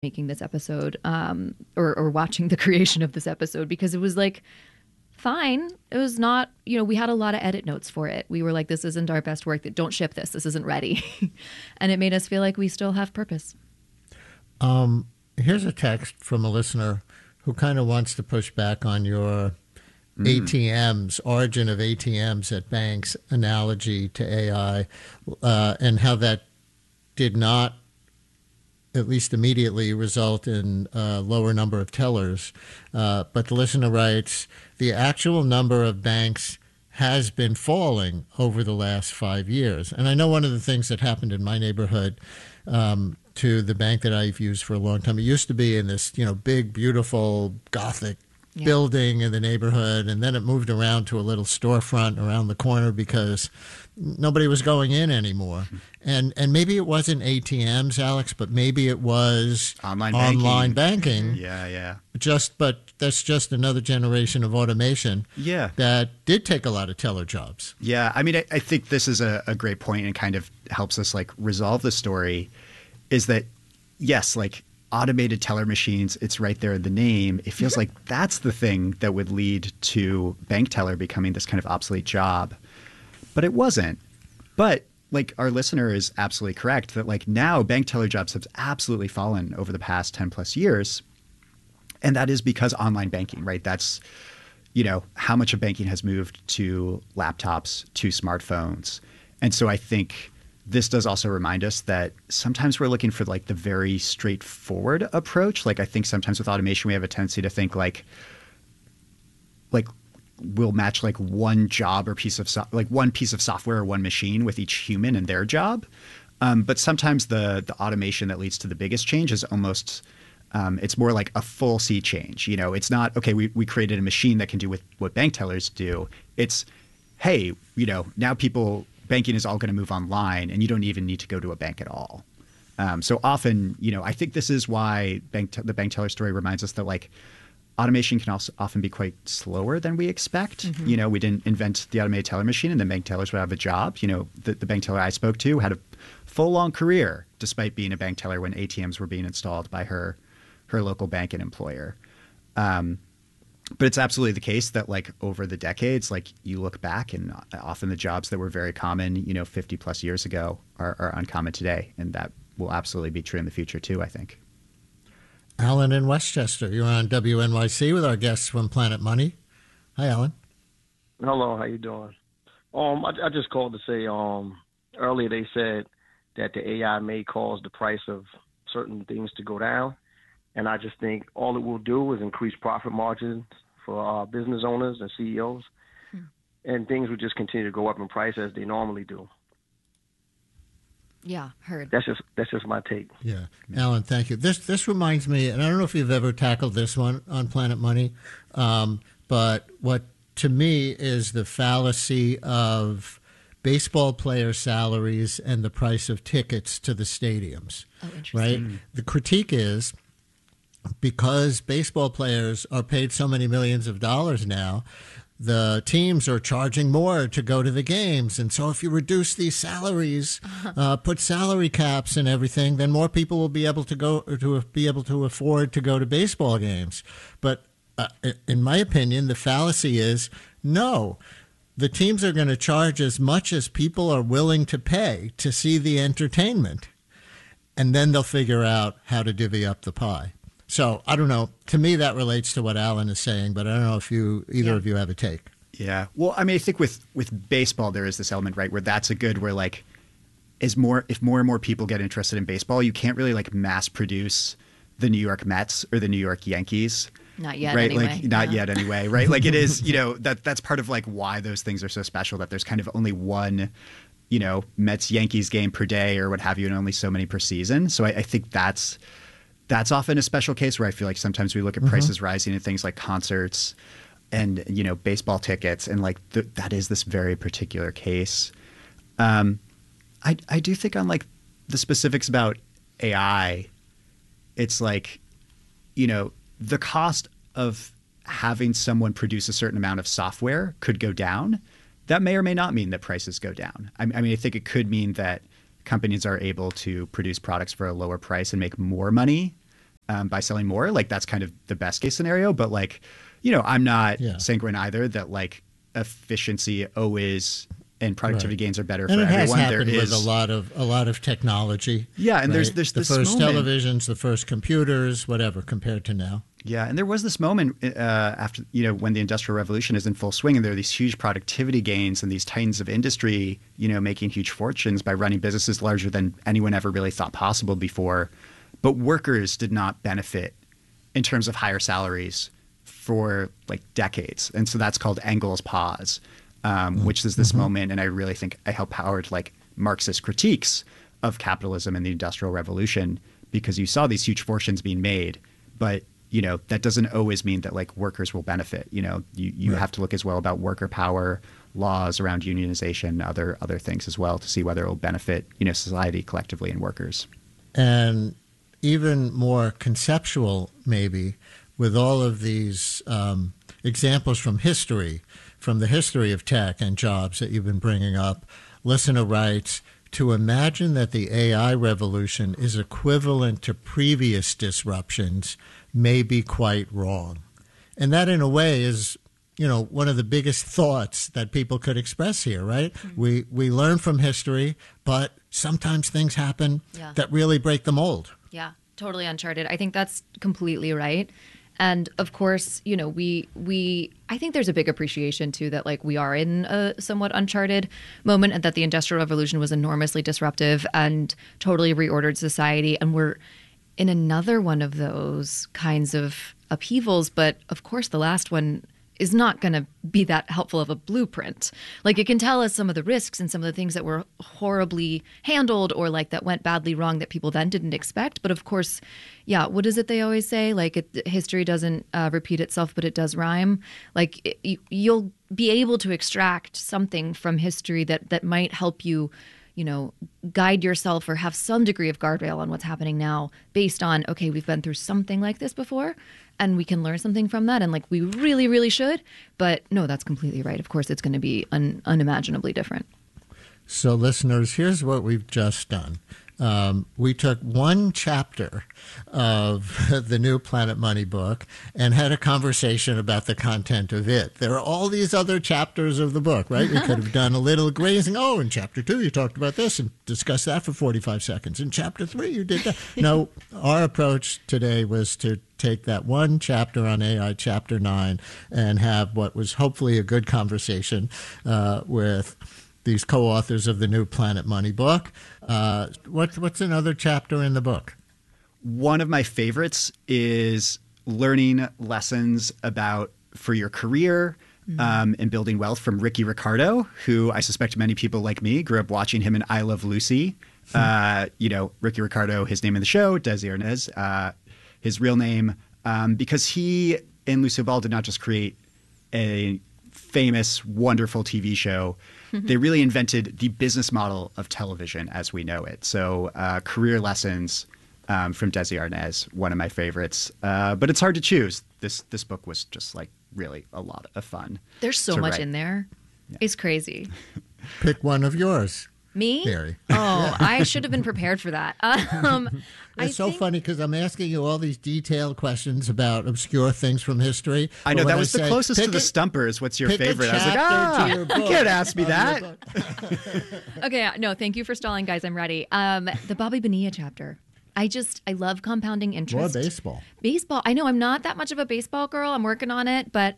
making this episode, or watching the creation of this episode, because it was like, fine. It was not, we had a lot of edit notes for it. We were like, this isn't our best work. Don't ship this. This isn't ready. And it made us feel like we still have purpose. Here's a text from a listener who kind of wants to push back on your ATMs, origin of ATMs at banks analogy to AI, and how that did not, at least immediately, result in a lower number of tellers. But the listener writes, the actual number of banks has been falling over the last 5 years. And I know one of the things that happened in my neighborhood, to the bank that I've used for a long time, it used to be in this, big, beautiful, Gothic building in the neighborhood, and then it moved around to a little storefront around the corner because nobody was going in anymore. And maybe it wasn't ATMs, Alex, but maybe it was online banking. Yeah. But that's just another generation of automation that did take a lot of teller jobs. Yeah, I mean, I think this is a great point and kind of helps us like resolve the story, is that, yes, like automated teller machines, it's right there in the name. It feels like that's the thing that would lead to bank teller becoming this kind of obsolete job. But it wasn't. But like our listener is absolutely correct that like now bank teller jobs have absolutely fallen over the past 10 plus years. And that is because online banking, right? That's, how much of banking has moved to laptops, to smartphones. And so I think this does also remind us that sometimes we're looking for like the very straightforward approach. Like I think sometimes with automation, we have a tendency to think like we'll match like one job or one piece of software or one machine with each human and their job. But sometimes the automation that leads to the biggest change is almost it's more like a full sea change. It's not, okay, we created a machine that can do what bank tellers do. It's, hey, now banking is all going to move online and you don't even need to go to a bank at all. So often, I think this is why the bank teller story reminds us that like automation can also often be quite slower than we expect. We didn't invent the automated teller machine and the bank tellers would have a job. The bank teller I spoke to had a full long career despite being a bank teller when ATMs were being installed by her local bank and employer. But it's absolutely the case that like over the decades, like you look back and often the jobs that were very common, 50 plus years ago are uncommon today. And that will absolutely be true in the future too, I think. Alan in Westchester, you're on WNYC with our guests from Planet Money. Hi, Alan. Hello, how you doing? I just called to say earlier they said that the AI may cause the price of certain things to go down. And I just think all it will do is increase profit margins for business owners and CEOs. And things will just continue to go up in price as they normally do. Yeah, heard. That's just my take. Yeah. Alan, thank you. This reminds me, and I don't know if you've ever tackled this one on Planet Money, but what to me is the fallacy of baseball player salaries and the price of tickets to the stadiums. Oh, interesting. Right? The critique is, because baseball players are paid so many millions of dollars now, the teams are charging more to go to the games. And so if you reduce these salaries, put salary caps and everything, then more people will be able to afford to go to baseball games. But in my opinion, the fallacy is no. The teams are going to charge as much as people are willing to pay to see the entertainment. And then they'll figure out how to divvy up the pie. So I don't know. To me, that relates to what Alan is saying, but I don't know if either of you have a take. Yeah. Well, I mean, I think with baseball, there is this element, right, where that's a good where like if more and more people get interested in baseball, you can't really like mass produce the New York Mets or the New York Yankees. Not yet, right? Anyway. Like not yet anyway, right? Like it is, that's part of like why those things are so special, that there's kind of only one, Mets Yankees game per day or what have you, and only so many per season. So I think that's often a special case where I feel like sometimes we look at prices rising in things like concerts and, baseball tickets. And like that is this very particular case. I do think on like the specifics about AI, it's like, the cost of having someone produce a certain amount of software could go down. That may or may not mean that prices go down. I mean, I think it could mean that companies are able to produce products for a lower price and make more money by selling more. Like that's kind of the best case scenario. But like, I'm not sanguine either that like efficiency always and productivity gains are better for everyone. And it has happened with a lot of technology. Yeah, and there's the this first moment, televisions, the first computers, whatever, compared to now. Yeah, and there was this moment after, when the Industrial Revolution is in full swing and there are these huge productivity gains and these titans of industry, making huge fortunes by running businesses larger than anyone ever really thought possible before. But workers did not benefit in terms of higher salaries for like decades. And so that's called Engels' pause, which is this moment. And I really think I helped powered like Marxist critiques of capitalism and the Industrial Revolution, because you saw these huge fortunes being made, but that doesn't always mean that like workers will benefit. You have to look as well about worker power, laws around unionization, other things as well to see whether it will benefit, society collectively and workers. And even more conceptual, maybe, with all of these examples from history, from the history of tech and jobs that you've been bringing up, listener writes, to imagine that the AI revolution is equivalent to previous disruptions may be quite wrong. And that, in a way, is, one of the biggest thoughts that people could express here, right? Mm-hmm. We learn from history, but sometimes things happen that really break the mold. Yeah, totally uncharted. I think that's completely right. And of course, I think there's a big appreciation too that like we are in a somewhat uncharted moment, and that the Industrial Revolution was enormously disruptive and totally reordered society. And we're in another one of those kinds of upheavals. But of course, the last one is not going to be that helpful of a blueprint. Like it can tell us some of the risks and some of the things that were horribly handled or like that went badly wrong that people then didn't expect. But of course, what is it they always say? Like history doesn't repeat itself, but it does rhyme. Like you'll be able to extract something from history that might help you, guide yourself or have some degree of guardrail on what's happening now based on, okay, we've been through something like this before and we can learn something from that. And like, we really, really should. But no, that's completely right. Of course, it's going to be unimaginably different. So listeners, here's what we've just done. We took one chapter of the new Planet Money book and had a conversation about the content of it. There are all these other chapters of the book, right? We could have done a little grazing. Oh, in chapter 2, you talked about this and discussed that for 45 seconds. In chapter 3, you did that. No, our approach today was to take that one chapter on AI, chapter 9, and have what was hopefully a good conversation with these co-authors of the new Planet Money book. What's another chapter in the book? One of my favorites is learning lessons for your career and building wealth from Ricky Ricardo, who I suspect many people like me grew up watching him in I Love Lucy. Ricky Ricardo, his name in the show, Desi Arnaz, his real name, because he and Lucille Ball did not just create a famous, wonderful TV show. They really invented the business model of television as we know it. So career lessons from Desi Arnaz, one of my favorites. But it's hard to choose. This book was just like really a lot of fun. There's so much in there. Yeah. It's crazy. Pick one of yours. Me? Mary. Oh, I should have been prepared for that. It's so funny because I'm asking you all these detailed questions about obscure things from history. I know, that was the closest to the stumpers. What's your favorite? I was like, you can't ask me that. Okay, no, thank you for stalling, guys. I'm ready. The Bobby Bonilla chapter. I love compounding interest. More baseball. Baseball. I know I'm not that much of a baseball girl. I'm working on it, but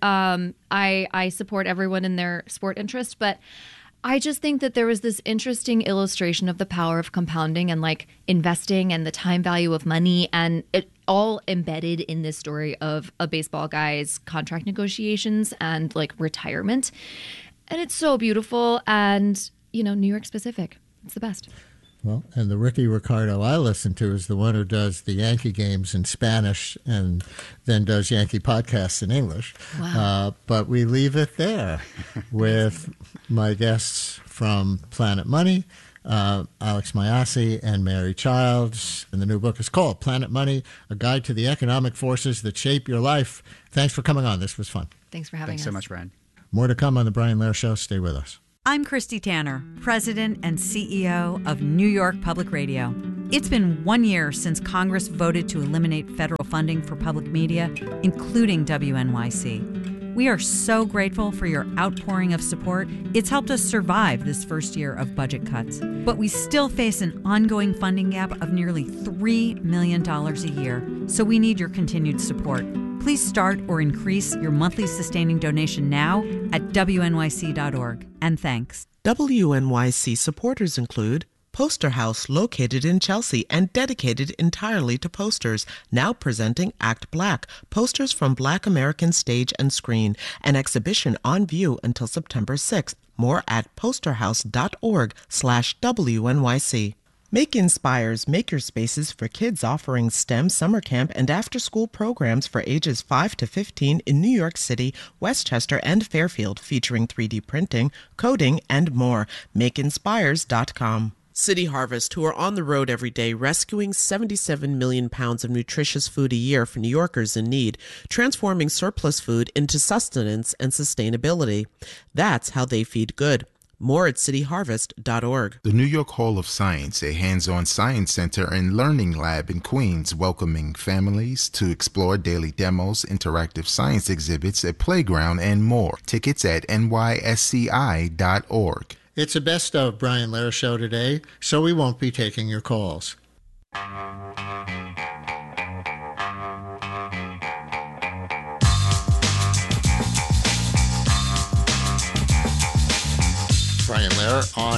I support everyone in their sport interest. But I just think that there was this interesting illustration of the power of compounding and like investing and the time value of money, and it all embedded in this story of a baseball guy's contract negotiations and like retirement. And it's so beautiful and, New York specific. It's the best. Well, and the Ricky Ricardo I listen to is the one who does the Yankee games in Spanish and then does Yankee podcasts in English. Wow. But we leave it there with my guests from Planet Money, Alex Mayyasi and Mary Childs. And the new book is called Planet Money, A Guide to the Economic Forces That Shape Your Life. Thanks for coming on. This was fun. Thanks for having us. Thanks so much, Brian. More to come on The Brian Lehrer Show. Stay with us. I'm Christy Tanner, President and CEO of New York Public Radio. It's been 1 year since Congress voted to eliminate federal funding for public media, including WNYC. We are so grateful for your outpouring of support. It's helped us survive this first year of budget cuts. But we still face an ongoing funding gap of nearly $3 million a year, so we need your continued support. Please start or increase your monthly sustaining donation now at WNYC.org. And thanks. WNYC supporters include Poster House, located in Chelsea and dedicated entirely to posters, now presenting Act Black, posters from Black American stage and screen, an exhibition on view until September 6th. More at posterhouse.org/WNYC. Make Inspires makerspaces for kids offering STEM summer camp and after-school programs for ages 5 to 15 in New York City, Westchester, and Fairfield, featuring 3D printing, coding, and more. MakeInspires.com. City Harvest, who are on the road every day rescuing 77 million pounds of nutritious food a year for New Yorkers in need, transforming surplus food into sustenance and sustainability. That's how they feed good. More at cityharvest.org. The New York Hall of Science, a hands-on science center and learning lab in Queens, welcoming families to explore daily demos, interactive science exhibits, a playground, and more. Tickets at nysci.org. It's a best of Brian Lehrer show today, so we won't be taking your calls. Brian Lehrer on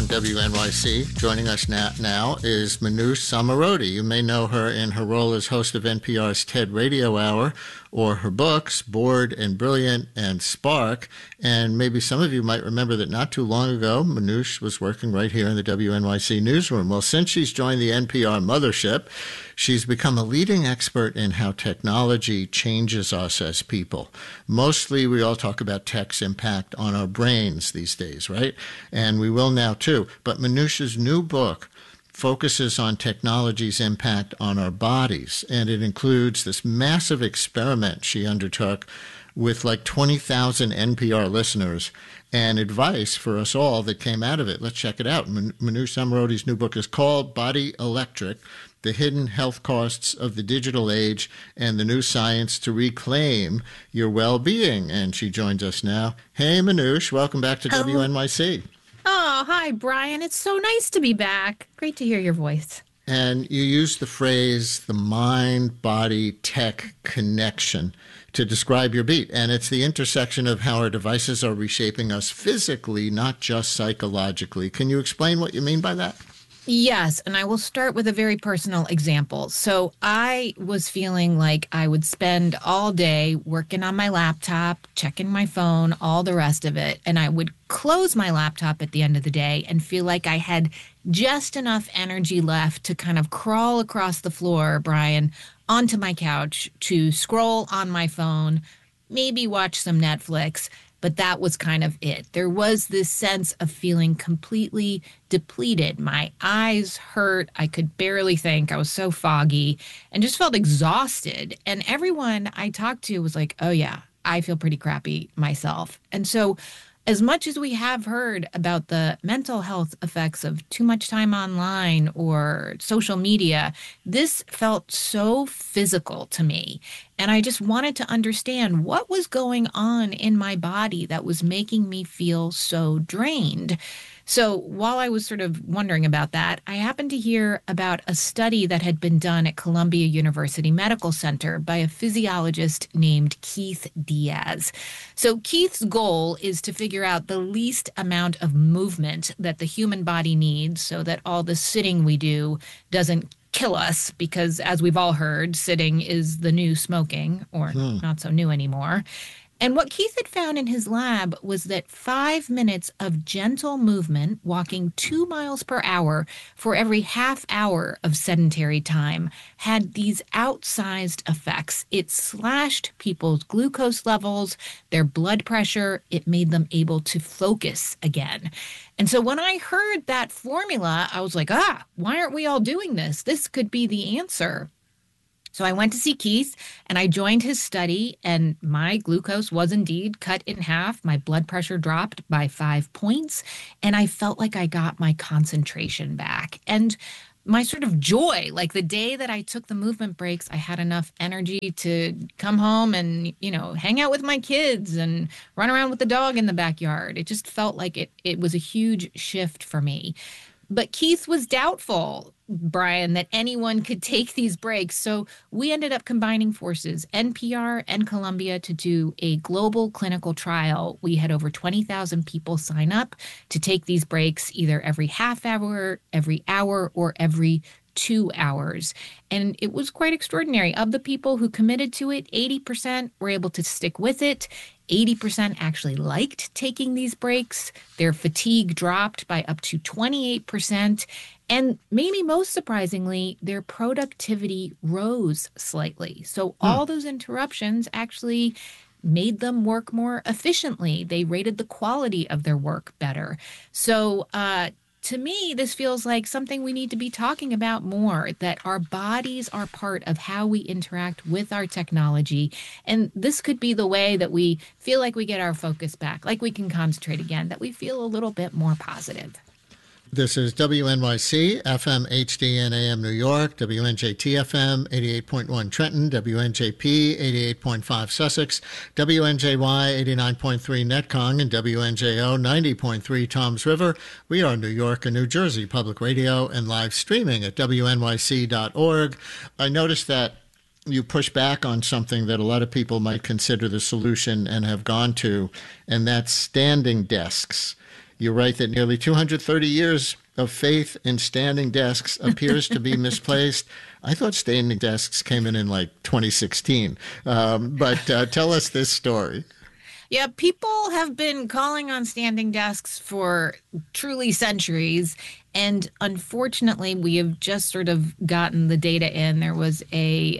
WNYC. Joining us now is Manoush Zomorodi. You may know her in her role as host of NPR's TED Radio Hour, or her books, Bored and Brilliant and Spark. And maybe some of you might remember that not too long ago, Manoush was working right here in the WNYC newsroom. Well, since she's joined the NPR mothership, she's become a leading expert in how technology changes us as people. Mostly, we all talk about tech's impact on our brains these days, right? And we will now, too. But Manoush's new book focuses on technology's impact on our bodies, and it includes this massive experiment she undertook with like 20,000 NPR listeners and advice for us all that came out of it. Let's check it out. Manoush Zomorodi's new book is called Body Electric: The Hidden Health Costs of the Digital Age and the New Science to Reclaim Your Well-Being. And she joins us now. Hey, Manoush, welcome back to WNYC. Oh, hi, Brian. It's so nice to be back. Great to hear your voice. And you used the phrase the mind-body-tech connection to describe your beat. And it's the intersection of how our devices are reshaping us physically, not just psychologically. Can you explain what you mean by that? Yes, and I will start with a very personal example. So I was feeling like I would spend all day working on my laptop, checking my phone, all the rest of it, and I would close my laptop at the end of the day and feel like I had just enough energy left to kind of crawl across the floor, Brian, onto my couch to scroll on my phone, maybe watch some Netflix. But that was kind of it. There was this sense of feeling completely depleted. My eyes hurt. I could barely think. I was so foggy and just felt exhausted. And everyone I talked to was like, oh, yeah, I feel pretty crappy myself. And so as much as we have heard about the mental health effects of too much time online or social media, this felt so physical to me. And I just wanted to understand what was going on in my body that was making me feel so drained. So while I was sort of wondering about that, I happened to hear about a study that had been done at Columbia University Medical Center by a physiologist named Keith Diaz. So Keith's goal is to figure out the least amount of movement that the human body needs so that all the sitting we do doesn't kill us, because as we've all heard, sitting is the new smoking, or not so new anymore. And what Keith had found in his lab was that 5 minutes of gentle movement, walking 2 miles per hour for every half hour of sedentary time, had these outsized effects. It slashed people's glucose levels, their blood pressure. It made them able to focus again. And so when I heard that formula, I was like, why aren't we all doing this? This could be the answer. So I went to see Keith and I joined his study, and my glucose was indeed cut in half. My blood pressure dropped by 5 points, and I felt like I got my concentration back. And my sort of joy, like the day that I took the movement breaks, I had enough energy to come home and, hang out with my kids and run around with the dog in the backyard. It just felt like it was a huge shift for me. But Keith was doubtful, Brian, that anyone could take these breaks. So we ended up combining forces, NPR and Columbia, to do a global clinical trial. We had over 20,000 people sign up to take these breaks either every half hour, every hour, or every 2 hours. And it was quite extraordinary. Of the people who committed to it, 80% were able to stick with it. 80% actually liked taking these breaks. Their fatigue dropped by up to 28%. And maybe most surprisingly, their productivity rose slightly. So all those interruptions actually made them work more efficiently. They rated the quality of their work better. So to me, this feels like something we need to be talking about more, that our bodies are part of how we interact with our technology. And this could be the way that we feel like we get our focus back, like we can concentrate again, that we feel a little bit more positive. This is WNYC, FM, HD, and AM New York, WNJT FM, 88.1 Trenton, WNJP, 88.5 Sussex, WNJY, 89.3 Netcong, and WNJO, 90.3 Toms River. We are New York and New Jersey Public Radio and live streaming at WNYC.org. I noticed that you push back on something that a lot of people might consider the solution and have gone to, and that's standing desks. You write that nearly 230 years of faith in standing desks appears to be misplaced. I thought standing desks came in like 2016. But tell us this story. Yeah, people have been calling on standing desks for truly centuries. And unfortunately, we have just sort of gotten the data in. There was a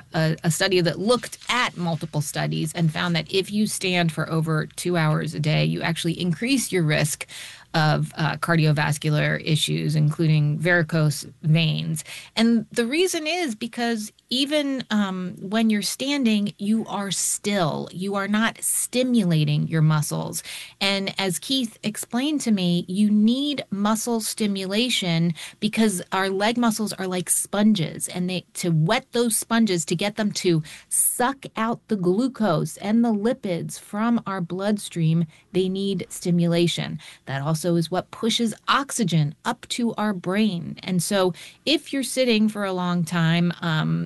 study that looked at multiple studies and found that if you stand for over 2 hours a day, you actually increase your risk of cardiovascular issues, including varicose veins. And the reason is because even when you're standing, you are still. You are not stimulating your muscles. And as Keith explained to me, you need muscle stimulation because our leg muscles are like sponges, and to wet those sponges, to get them to suck out the glucose and the lipids from our bloodstream, they need stimulation. That also is what pushes oxygen up to our brain. And so if you're sitting for a long time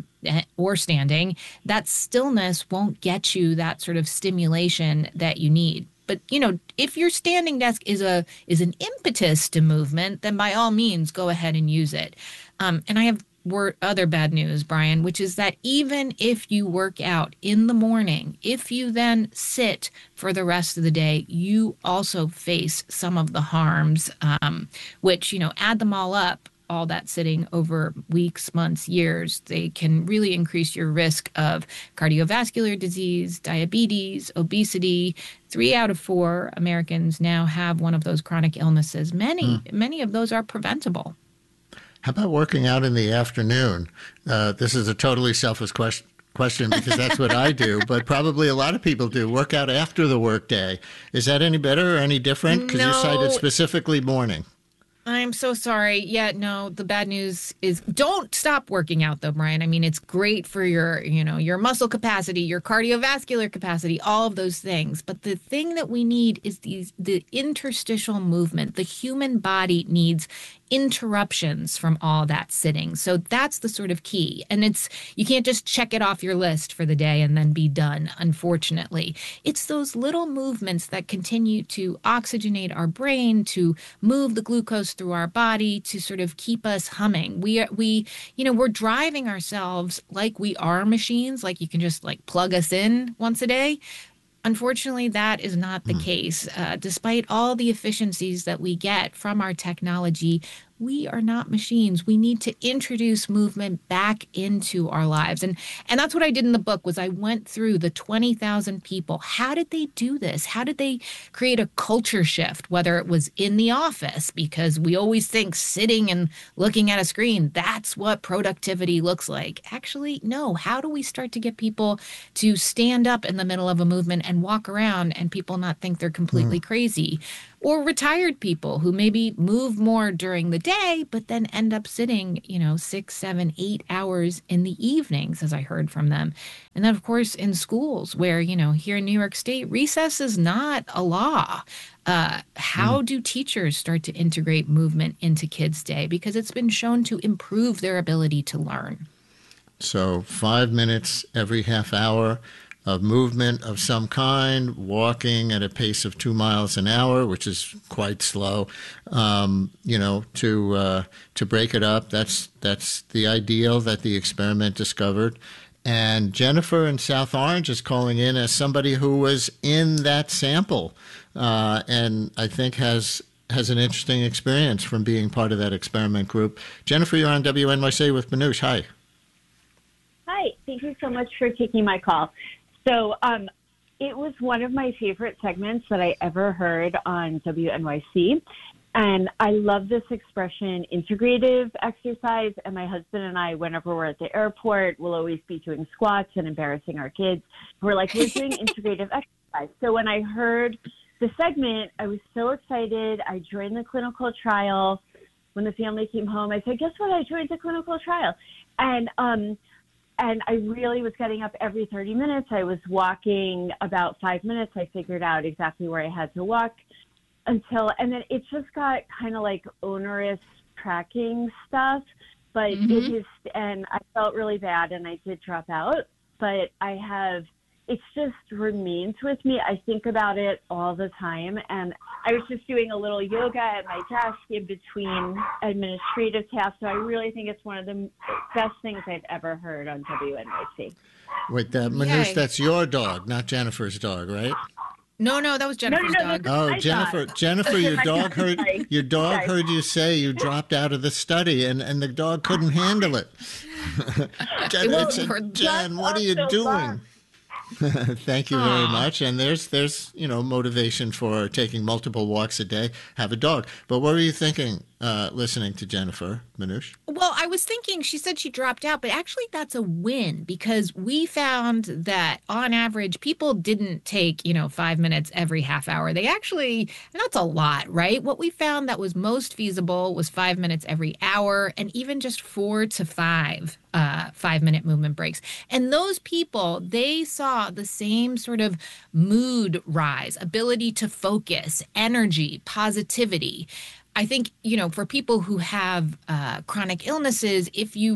or standing, that stillness won't get you that sort of stimulation that you need. But, if your standing desk is an impetus to movement, then by all means, go ahead and use it. And I have other bad news, Brian, which is that even if you work out in the morning, if you then sit for the rest of the day, you also face some of the harms, which, add them all up, all that sitting over weeks, months, years, they can really increase your risk of cardiovascular disease, diabetes, obesity. 3 out of 4 Americans now have one of those chronic illnesses. Many of those are preventable. How about working out in the afternoon? This is a totally selfish question because that's what I do, but probably a lot of people do. Work out after the workday. Is that any better or any different? Because you cited specifically morning. I'm so sorry. Yeah, no, the bad news is don't stop working out though, Brian. I mean, it's great for your muscle capacity, your cardiovascular capacity, all of those things. But the thing that we need is the interstitial movement. The human body needs interruptions from all that sitting. So that's the sort of key. And you can't just check it off your list for the day and then be done, unfortunately. It's those little movements that continue to oxygenate our brain, to move the glucose through our body, to sort of keep us humming. We're driving ourselves like we are machines, like you can just plug us in once a day. Unfortunately, that is not the case. Despite all the efficiencies that we get from our technology, we are not machines. We need to introduce movement back into our lives. And that's what I did in the book was I went through the 20,000 people. How did they do this? How did they create a culture shift, whether it was in the office, because we always think sitting and looking at a screen, that's what productivity looks like. Actually, no. How do we start to get people to stand up in the middle of a movement and walk around and people not think they're completely crazy? Or retired people who maybe move more during the day, but then end up sitting, 6, 7, 8 hours in the evenings, as I heard from them. And then, of course, in schools where, here in New York State, recess is not a law. How do teachers start to integrate movement into kids' day? Because it's been shown to improve their ability to learn. So 5 minutes every half hour of movement of some kind, walking at a pace of 2 miles an hour, which is quite slow, to break it up. That's the ideal that the experiment discovered. And Jennifer in South Orange is calling in as somebody who was in that sample, and I think has an interesting experience from being part of that experiment group. Jennifer, you're on WNYC with Manoush. Hi. Hi. Thank you so much for taking my call. So it was one of my favorite segments that I ever heard on WNYC. And I love this expression, integrative exercise. And my husband and I, whenever we're at the airport, we'll always be doing squats and embarrassing our kids. We're doing integrative exercise. So when I heard the segment, I was so excited. I joined the clinical trial. When the family came home, I said, guess what? I joined the clinical trial. And I really was getting up every 30 minutes. I was walking about 5 minutes. I figured out exactly where I had to walk and then it just got kind of like onerous tracking stuff, but and I felt really bad and I did drop out, but it's just remains with me. I think about it all the time. And I was just doing a little yoga at my desk in between administrative tasks. So I really think it's one of the best things I've ever heard on WNYC. Wait, Manoush, that's your dog, not Jennifer's dog, right? No, that was Jennifer's dog. Oh, Jennifer, your dog heard you say you dropped out of the study, and the dog couldn't handle it. Jen, what are you doing? Thank you very much. And there's motivation for taking multiple walks a day. Have a dog. But what were you thinking listening to Jennifer, Manoush? Well, I was thinking, she said she dropped out, but actually that's a win because we found that on average, people didn't take, 5 minutes every half hour. They actually, and that's a lot, right? What we found that was most feasible was 5 minutes every hour and even just 4 to 5 5-minute movement breaks. And those people, they saw the same sort of mood rise, ability to focus, energy, positivity. I think, for people who have chronic illnesses,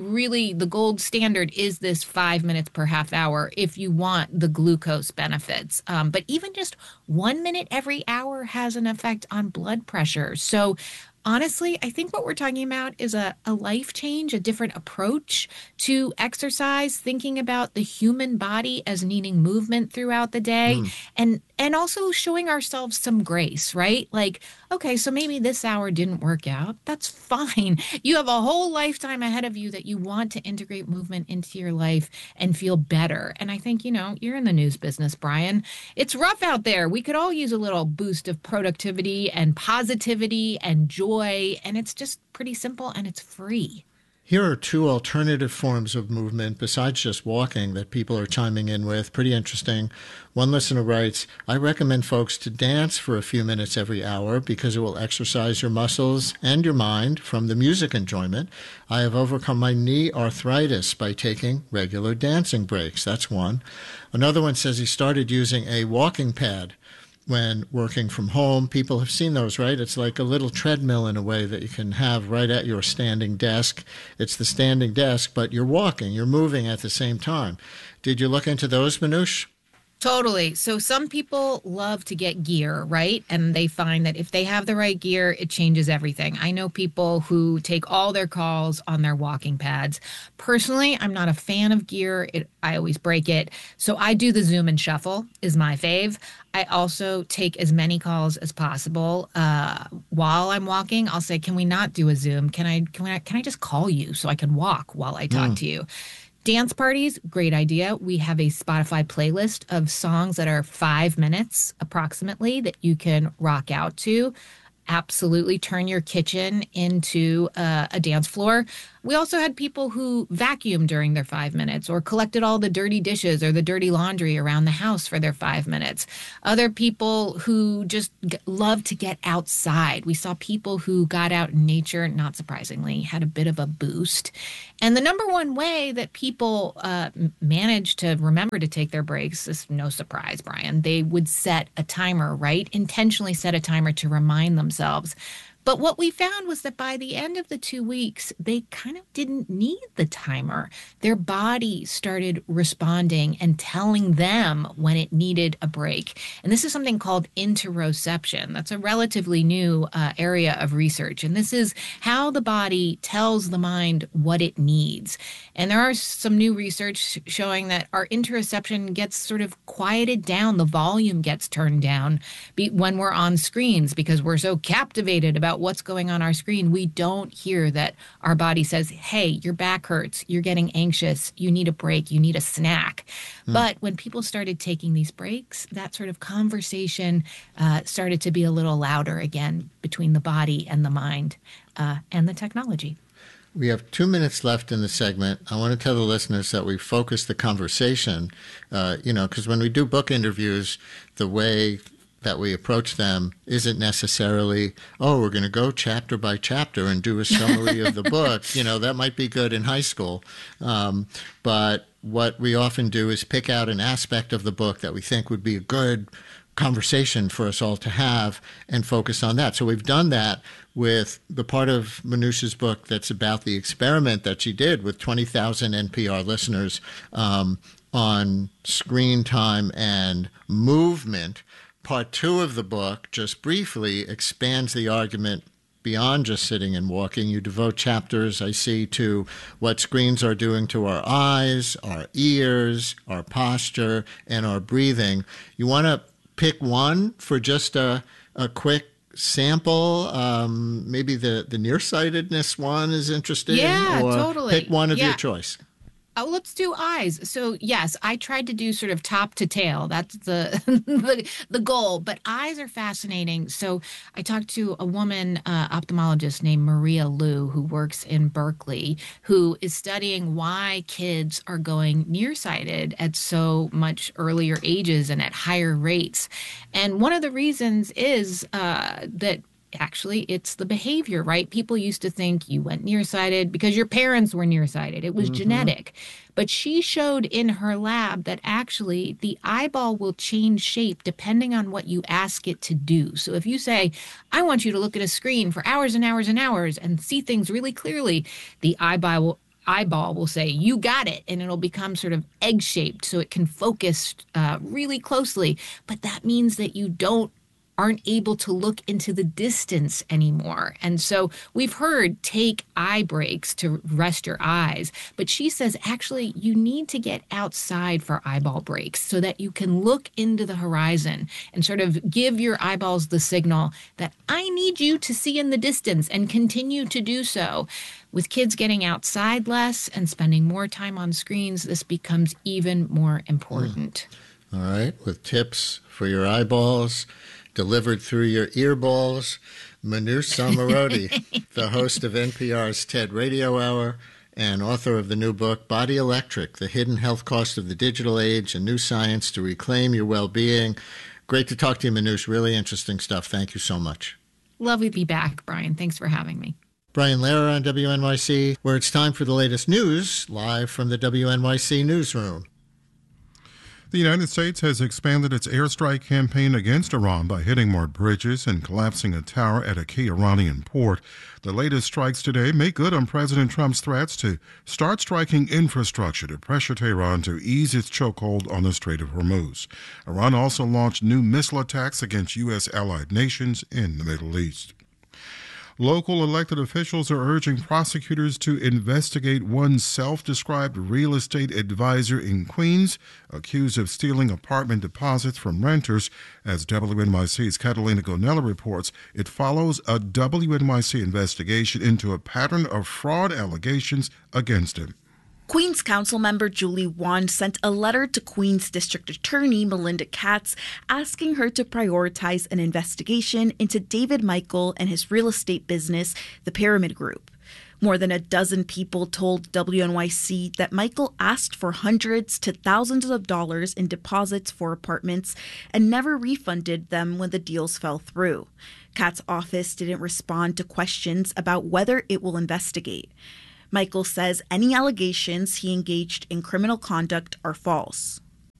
the gold standard is this 5 minutes per half hour if you want the glucose benefits. But even just 1 minute every hour has an effect on blood pressure. So honestly, I think what we're talking about is a life change, a different approach to exercise, thinking about the human body as needing movement throughout the day and also showing ourselves some grace, right? Okay, so maybe this hour didn't work out. That's fine. You have a whole lifetime ahead of you that you want to integrate movement into your life and feel better. And I think, you're in the news business, Brian. It's rough out there. We could all use a little boost of productivity and positivity and joy. And it's just pretty simple and it's free. Here are 2 alternative forms of movement besides just walking that people are chiming in with. Pretty interesting. One listener writes, I recommend folks to dance for a few minutes every hour because it will exercise your muscles and your mind from the music enjoyment. I have overcome my knee arthritis by taking regular dancing breaks. That's one. Another one says he started using a walking pad when working from home. People have seen those, right? It's like a little treadmill in a way that you can have right at your standing desk. It's the standing desk, but you're walking, you're moving at the same time. Did you look into those, Manoush? Totally. So some people love to get gear, right? And they find that if they have the right gear, it changes everything. I know people who take all their calls on their walking pads. Personally, I'm not a fan of gear. I always break it. So I do the Zoom and Shuffle is my fave. I also take as many calls as possible. While I'm walking, I'll say, can we not do a Zoom? Can I just call you so I can walk while I talk to you? Dance parties, great idea. We have a Spotify playlist of songs that are 5 minutes approximately that you can rock out to. Absolutely turn your kitchen into a dance floor. We also had people who vacuumed during their 5 minutes or collected all the dirty dishes or the dirty laundry around the house for their 5 minutes. Other people who just love to get outside. We saw people who got out in nature, not surprisingly, had a bit of a boost. And the number one way that people manage to remember to take their breaks is no surprise, Brian. They would set a timer, right? Intentionally set a timer to remind themselves. But what we found was that by the end of the 2 weeks, they kind of didn't need the timer. Their body started responding and telling them when it needed a break. And this is something called interoception. That's a relatively new area of research. And this is how the body tells the mind what it needs. And there are some new research showing that our interoception gets sort of quieted down. The volume gets turned down when we're on screens because we're so captivated about what's going on our screen. We don't hear that our body says, hey, your back hurts, you're getting anxious, you need a break, you need a snack. But when people started taking these breaks, that sort of conversation started to be a little louder again between the body and the mind and the technology. We have 2 minutes left in the segment. I want to tell the listeners that we focus the conversation, because when we do book interviews, the way that we approach them isn't necessarily, we're going to go chapter by chapter and do a summary of the book. That might be good in high school. But what we often do is pick out an aspect of the book that we think would be a good conversation for us all to have and focus on that. So we've done that with the part of Manousha's book that's about the experiment that she did with 20,000 NPR listeners on screen time and movement. Part 2 of the book, just briefly, expands the argument beyond just sitting and walking. You devote chapters, I see, to what screens are doing to our eyes, our ears, our posture, and our breathing. You want to pick one for just a quick sample? Maybe the nearsightedness one is interesting? Yeah, or totally. Pick one of your choice. Oh, let's do eyes. So yes, I tried to do sort of top to tail. That's the the goal. But eyes are fascinating. So I talked to a woman ophthalmologist named Maria Liu, who works in Berkeley, who is studying why kids are going nearsighted at so much earlier ages and at higher rates. And one of the reasons is that actually it's the behavior, right? People used to think you went nearsighted because your parents were nearsighted. It was genetic. But she showed in her lab that actually the eyeball will change shape depending on what you ask it to do. So if you say, I want you to look at a screen for hours and hours and hours and see things really clearly, the eyeball will say, you got it, and it'll become sort of egg-shaped so it can focus really closely. But that means that you aren't able to look into the distance anymore. And so we've heard take eye breaks to rest your eyes, but she says actually you need to get outside for eyeball breaks so that you can look into the horizon and sort of give your eyeballs the signal that I need you to see in the distance and continue to do so. With kids getting outside less and spending more time on screens, this becomes even more important. All right, with tips for your eyeballs delivered through your earballs, Manousha Marotti, the host of NPR's TED Radio Hour and author of the new book, Body Electric, The Hidden Health Cost of the Digital Age and New Science to Reclaim Your Well-Being. Great to talk to you, Manoush. Really interesting stuff. Thank you so much. Lovely to be back, Brian. Thanks for having me. Brian Lehrer on WNYC, where it's time for the latest news, live from the WNYC newsroom. The United States has expanded its airstrike campaign against Iran by hitting more bridges and collapsing a tower at a key Iranian port. The latest strikes today make good on President Trump's threats to start striking infrastructure to pressure Tehran to ease its chokehold on the Strait of Hormuz. Iran also launched new missile attacks against U.S. allied nations in the Middle East. Local elected officials are urging prosecutors to investigate one self-described real estate advisor in Queens, accused of stealing apartment deposits from renters. As WNYC's Catalina Gonella reports, it follows a WNYC investigation into a pattern of fraud allegations against him. Queens Council member Julie Wan sent a letter to Queens District Attorney Melinda Katz asking her to prioritize an investigation into David Michael and his real estate business, the Pyramid Group. More than a dozen people told WNYC that Michael asked for hundreds to thousands of dollars in deposits for apartments and never refunded them when the deals fell through. Katz's office didn't respond to questions about whether it will investigate. Michael says any allegations he engaged in criminal conduct are false.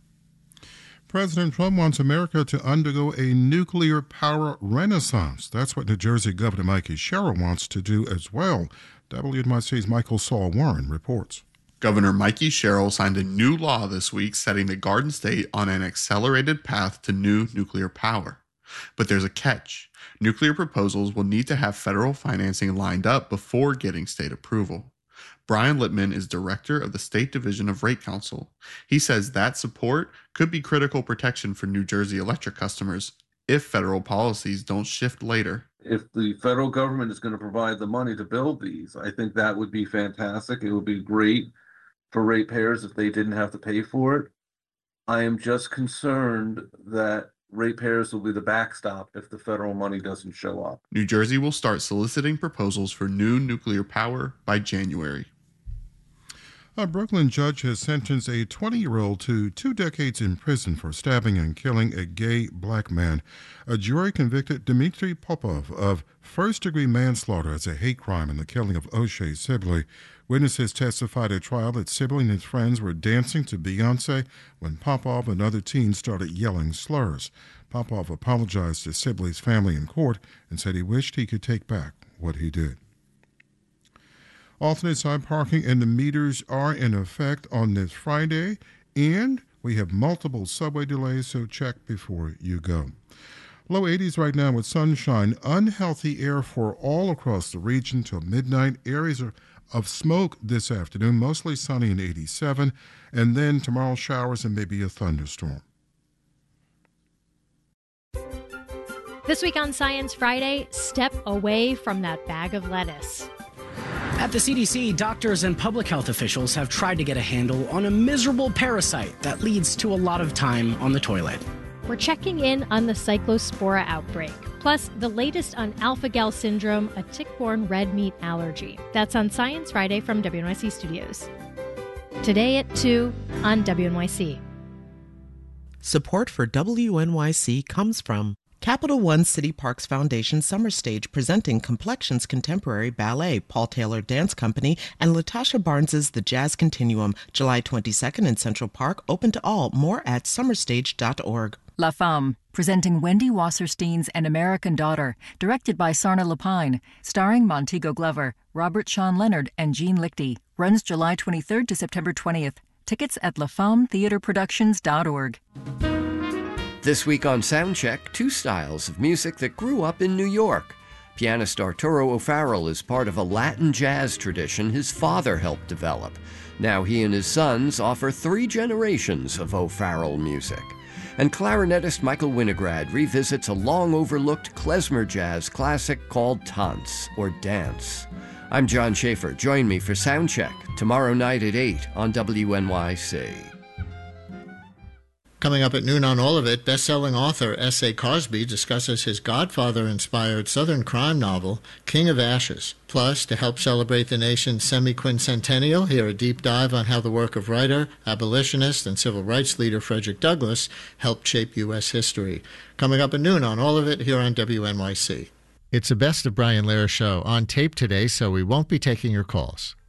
President Trump wants America to undergo a nuclear power renaissance. That's what New Jersey Governor Mikey Sherrill wants to do as well. WNYC's Michael Saul Warren reports. Governor Mikey Sherrill signed a new law this week setting the Garden State on an accelerated path to new nuclear power. But there's a catch. Nuclear proposals will need to have federal financing lined up before getting state approval. Brian Littman is director of the State Division of Rate Counsel. He says that support could be critical protection for New Jersey Electric customers if federal policies don't shift later. If the federal government is going to provide the money to build these, I think that would be fantastic. It would be great for ratepayers if they didn't have to pay for it. I am just concerned that ratepayers will be the backstop if the federal money doesn't show up. New Jersey will start soliciting proposals for new nuclear power by January. A Brooklyn judge has sentenced a 20-year-old to 2 decades in prison for stabbing and killing a gay black man. A jury convicted Dmitry Popov of first-degree manslaughter as a hate crime in the killing of O'Shea Sibley. Witnesses testified at trial that Sibley and his friends were dancing to Beyoncé when Popov and other teens started yelling slurs. Popov apologized to Sibley's family in court and said he wished he could take back what he did. Alternate side parking and the meters are in effect on this Friday, and we have multiple subway delays, so check before you go. Low 80s right now with sunshine. Unhealthy air for all across the region till midnight. Areas of smoke this afternoon, mostly sunny and 87, and then tomorrow showers and maybe a thunderstorm. This week on Science Friday, step away from that bag of lettuce. At the CDC, doctors and public health officials have tried to get a handle on a miserable parasite that leads to a lot of time on the toilet. We're checking in on the Cyclospora outbreak, plus the latest on alpha-gal syndrome, a tick-borne red meat allergy. That's on Science Friday from WNYC Studios. Today at 2 on WNYC. Support for WNYC comes from Capital One City Parks Foundation Summer Stage presenting Complexions Contemporary Ballet, Paul Taylor Dance Company, and Latasha Barnes's The Jazz Continuum, July 22nd in Central Park, open to all. More at summerstage.org. La Femme, presenting Wendy Wasserstein's An American Daughter, directed by Sarna Lapine, starring Montego Glover, Robert Sean Leonard, and Jean Lichty. Runs July 23rd to September 20th. Tickets at lafemmetheaterproductions.org. This week on Soundcheck, 2 styles of music that grew up in New York. Pianist Arturo O'Farrill is part of a Latin jazz tradition his father helped develop. Now he and his sons offer 3 generations of O'Farrill music. And clarinetist Michael Winograd revisits a long-overlooked klezmer jazz classic called Tanz, or Dance. I'm John Schaefer. Join me for Soundcheck tomorrow night at 8 on WNYC. Coming up at noon on All of It, best-selling author S.A. Cosby discusses his Godfather-inspired Southern crime novel, King of Ashes. Plus, to help celebrate the nation's semi-quincentennial, hear a deep dive on how the work of writer, abolitionist, and civil rights leader Frederick Douglass helped shape U.S. history. Coming up at noon on All of It here on WNYC. It's a Best of Brian Lehrer show on tape today, so we won't be taking your calls.